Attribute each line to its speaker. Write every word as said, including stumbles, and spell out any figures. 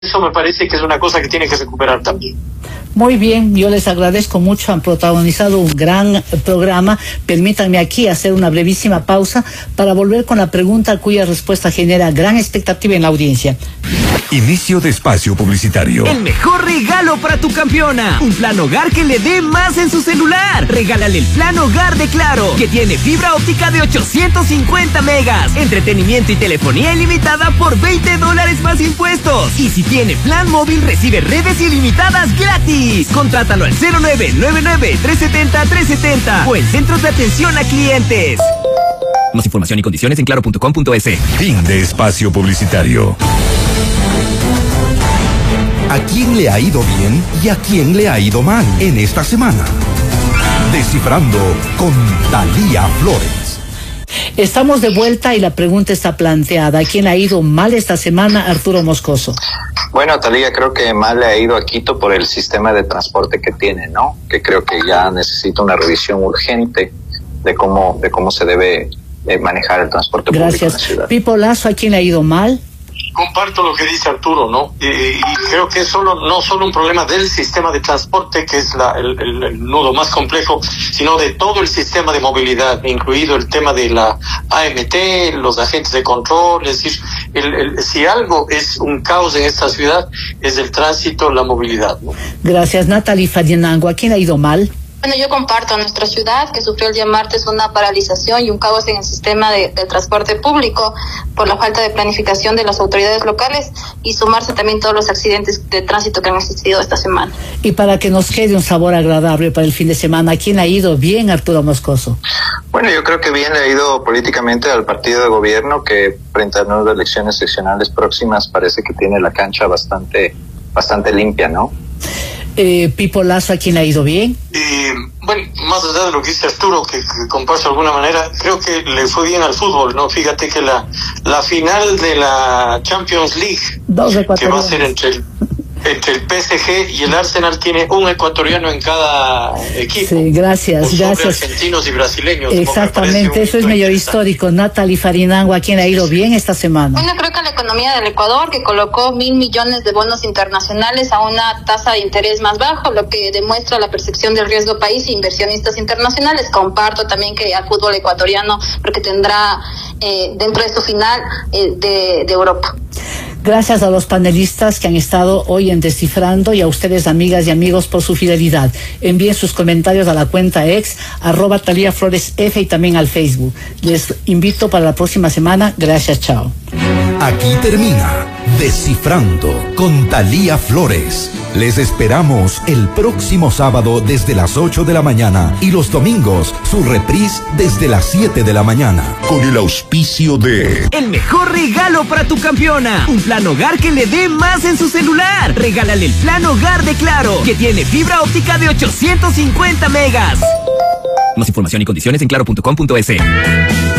Speaker 1: Eso me parece que es una cosa que tiene que recuperar también.
Speaker 2: Muy bien, yo les agradezco mucho, han protagonizado un gran programa. Permítanme aquí hacer una brevísima pausa para volver con la pregunta cuya respuesta genera gran expectativa en la audiencia.
Speaker 3: Inicio de espacio publicitario.
Speaker 4: El mejor regalo para tu campeona. Un plan hogar que le dé más en su celular. Regálale el plan hogar de Claro, que tiene fibra óptica de ochocientos cincuenta megas, entretenimiento y telefonía ilimitada por veinte dólares más impuestos. Y si tiene plan móvil, recibe redes ilimitadas gratis. Contrátalo al cero nueve nueve nueve, tres siete cero, tres siete cero o en centros de atención a clientes. Más información y condiciones en claro punto com punto es.
Speaker 3: Fin de espacio publicitario.
Speaker 5: ¿A quién le ha ido bien y a quién le ha ido mal en esta semana? Descifrando con Thalía Flores.
Speaker 2: Estamos de vuelta y la pregunta está planteada. ¿A quién ha ido mal esta semana, Arturo Moscoso?
Speaker 6: Bueno, Thalía, creo que mal le ha ido a Quito por el sistema de transporte que tiene, ¿no? Que creo que ya necesita una revisión urgente de cómo, de cómo se debe eh, manejar el transporte
Speaker 2: Gracias.
Speaker 6: público en la ciudad.
Speaker 2: Pipo Lazo, ¿a quién le ha ido mal?
Speaker 1: Comparto lo que dice Arturo, ¿no? Y, y creo que es solo, no solo un problema del sistema de transporte, que es la, el, el, el nudo más complejo, sino de todo el sistema de movilidad, incluido el tema de la A M T, los agentes de control. Es decir, el, el, si algo es un caos en esta ciudad, es el tránsito, la movilidad, ¿no?
Speaker 2: Gracias. Natalie Fadienango, ¿a quién ha ido mal?
Speaker 7: Bueno, yo comparto nuestra ciudad, que sufrió el día martes una paralización y un caos en el sistema de, del transporte público por la falta de planificación de las autoridades locales y sumarse también todos los accidentes de tránsito que han existido esta semana.
Speaker 2: Y para que nos quede un sabor agradable para el fin de semana, ¿a quién ha ido bien, Arturo Moscoso?
Speaker 6: Bueno, yo creo que bien le ha ido políticamente al partido de gobierno, que frente a nuevas elecciones seccionales próximas parece que tiene la cancha bastante, bastante limpia, ¿no?
Speaker 2: Eh, Pipo Lazo, ¿a quién ha ido bien?
Speaker 1: Eh, bueno, más allá de lo que dice Arturo, que, que comparto de alguna manera, creo que le fue bien al fútbol, ¿no? Fíjate que la, la final de la Champions League,
Speaker 2: Dos
Speaker 1: que va a ser entre el, entre el P S G y el Arsenal, tiene un ecuatoriano en cada equipo.
Speaker 2: Sí, gracias,
Speaker 1: Por
Speaker 2: gracias.
Speaker 1: Argentinos y brasileños.
Speaker 2: Exactamente, eso es medio histórico. Natalie Fadienango, ¿a quién ha ido bien esta semana?
Speaker 7: Bueno, creo que la economía del Ecuador, que colocó mil millones de bonos internacionales a una tasa de interés más bajo, lo que demuestra la percepción del riesgo país e inversionistas internacionales. Comparto también que al fútbol ecuatoriano, porque tendrá eh, dentro de su final eh, de, de Europa.
Speaker 2: Gracias a los panelistas que han estado hoy en Descifrando y a ustedes, amigas y amigos, por su fidelidad. Envíen sus comentarios a la cuenta ex, arroba Thalía Flores F y también al Facebook. Les invito para la próxima semana. Gracias, chao.
Speaker 5: Aquí termina Descifrando con Thalía Flores. Les esperamos el próximo sábado desde las ocho de la mañana y los domingos su reprise desde las siete de la mañana.
Speaker 3: Con el auspicio de...
Speaker 4: El mejor regalo para tu campeona. Un plan hogar que le dé más en su celular. Regálale el plan hogar de Claro, que tiene fibra óptica de ochocientos cincuenta megas. Más información y condiciones en claro punto com punto es.